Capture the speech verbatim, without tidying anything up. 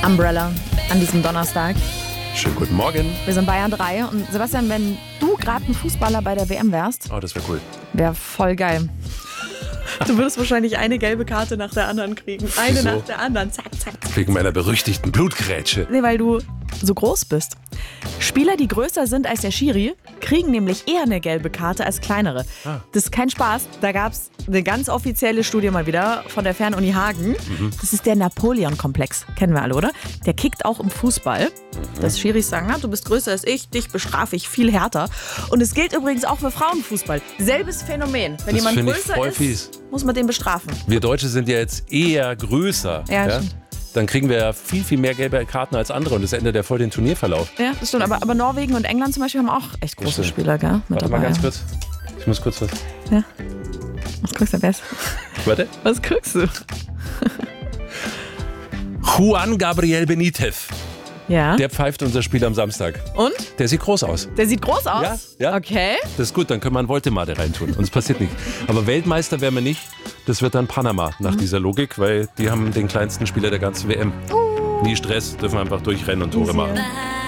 Umbrella an diesem Donnerstag. Schönen guten Morgen. Wir sind Bayern drei und Sebastian, wenn du gerade ein Fußballer bei der W M wärst, Oh, das wäre cool. wäre voll geil. Du würdest wahrscheinlich eine gelbe Karte nach der anderen kriegen. Eine Wieso? nach der anderen. Zack, zack, zack. Wegen meiner berüchtigten Blutgrätsche. Nee, weil du so groß bist. Spieler, die größer sind als der Schiri, kriegen nämlich eher eine gelbe Karte als kleinere. Ah. Das ist kein Spaß. Da gab es eine ganz offizielle Studie mal wieder von der Fernuni Hagen. Mhm. Das ist der Napoleon-Komplex. Kennen wir alle, oder? Der kickt auch im Fußball. Mhm. Dass Schiris sagen, na, du bist größer als ich, dich bestrafe ich viel härter. Und es gilt übrigens auch für Frauenfußball. Selbes Phänomen. Wenn Das jemand finde ich größer voll ist, fies. muss man den bestrafen. Wir Deutsche sind ja jetzt eher größer. Ja, stimmt. Dann kriegen wir ja viel, viel mehr gelbe Karten als andere und das ändert ja voll den Turnierverlauf. Ja, das stimmt. Aber, aber Norwegen und England zum Beispiel haben auch echt große stimmt. Spieler, gell? Mit Warte dabei. mal ganz kurz. Ich muss kurz was. Ja. Was guckst du jetzt? Warte. Was guckst du? Juan Gabriel Benitez. Ja. Der pfeift unser Spiel am Samstag. Und? Der sieht groß aus. Der sieht groß aus? Ja, ja. Okay. Das ist gut, dann können wir einen Voltemade reintun. Uns passiert nichts. Aber Weltmeister werden wir nicht. Das wird dann Panama nach Mhm. dieser Logik, weil die haben den kleinsten Spieler der ganzen W M. Nie Stress, dürfen einfach durchrennen und Tore machen.